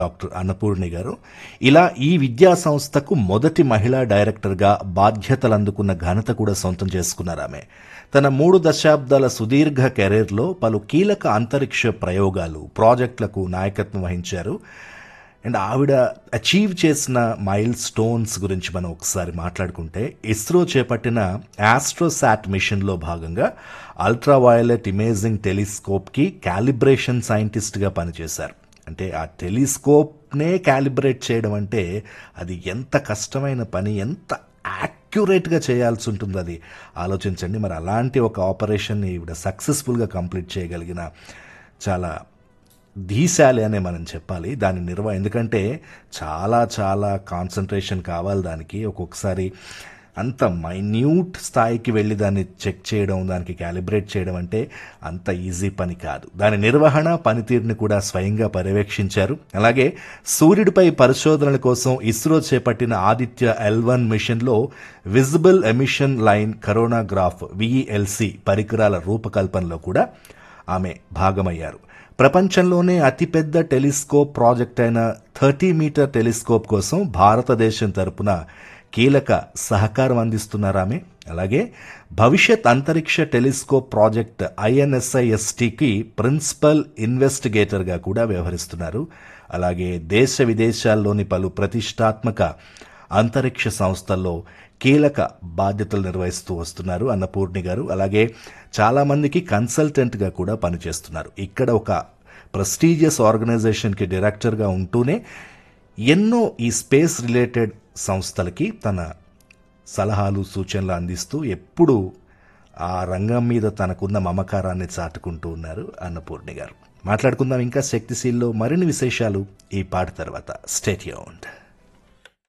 Doctor Annapurni గారు. ఇలా ఈ విద్యా సంస్థకు మొదటి మహిళా డైరెక్టర్గా బాధ్యతలు అందుకున్న ఘనత కూడా సొంతం చేసుకున్నారు ఆమె. తన 3 దశాబ్దాల సుదీర్ఘ కెరీర్లో పలు కీలక అంతరిక్ష ప్రయోగాలు, ప్రాజెక్టులకు నాయకత్వం వహించారు. అండ్ ఆవిడ అచీవ్ చేసిన మైల్ స్టోన్స్ గురించి మనం ఒకసారి మాట్లాడుకుంటే, ఇస్రో చేపట్టిన ఆస్ట్రోసాట్ మిషన్లో భాగంగా అల్ట్రావయలెట్ ఇమేజింగ్ టెలిస్కోప్కి క్యాలిబ్రేషన్ సైంటిస్ట్గా పనిచేశారు. అంటే ఆ టెలిస్కోప్నే క్యాలిబ్రేట్ చేయడం అంటే అది ఎంత కష్టమైన పని, ఎంత యాక్యురేట్గా చేయాల్సి ఉంటుంది, అది ఆలోచించండి. మరి అలాంటి ఒక ఆపరేషన్ని ఈవిడ సక్సెస్ఫుల్గా కంప్లీట్ చేయగలిగిన చాలా ధీశాలి అనే మనం చెప్పాలి దాని ఎందుకంటే చాలా చాలా కాన్సన్ట్రేషన్ కావాలి దానికి. ఒక్కొక్కసారి అంత మైన్యూట్ స్థాయికి వెళ్ళి దాన్ని చెక్ చేయడం, దానికి క్యాలిబ్రేట్ చేయడం అంటే అంత ఈజీ పని కాదు. దాని నిర్వహణ, పనితీరుని కూడా స్వయంగా పర్యవేక్షించారు. అలాగే సూర్యుడిపై పరిశోధనల కోసం ఇస్రో చేపట్టిన ఆదిత్య L1 మిషన్లో visible emission line coronagraph VELC పరికరాల రూపకల్పనలో కూడా ఆమె భాగమయ్యారు. ప్రపంచంలోనే అతిపెద్ద టెలిస్కోప్ ప్రాజెక్ట్ అయిన 30 మీటర్ టెలిస్కోప్ కోసం భారతదేశం తరపున కీలక సహకారం అందిస్తున్నారు ఆమె. అలాగే భవిష్యత్ అంతరిక్ష టెలిస్కోప్ ప్రాజెక్ట్ INSISTకి ప్రిన్సిపల్ ఇన్వెస్టిగేటర్గా కూడా వ్యవహరిస్తున్నారు. అలాగే దేశ విదేశాల్లోని పలు ప్రతిష్టాత్మక అంతరిక్ష సంస్థల్లో కీలక బాధ్యతలు నిర్వహిస్తూ వస్తున్నారు అన్నపూర్ణి గారు. అలాగే చాలామందికి కన్సల్టెంట్గా కూడా పనిచేస్తున్నారు. ఇక్కడ ఒక ప్రెస్టీజియస్ ఆర్గనైజేషన్కి డైరెక్టర్గా ఉంటూనే ఎన్నో ఈ స్పేస్ రిలేటెడ్ సంస్థలకి తన సలహాలు, సూచనలు అందిస్తూ ఎప్పుడూ ఆ రంగం మీద తనకున్న మమకారాన్ని చాటుకుంటూ ఉన్నారు అన్నపూర్ణి గారు. మాట్లాడుకుందాం ఇంకా శక్తిశీల్లో మరిన్ని విశేషాలు ఈ పాట తర్వాత. Stay tuned.